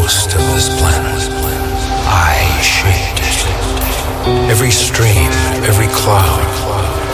most of this planet. I shaped it. Every stream, every cloud,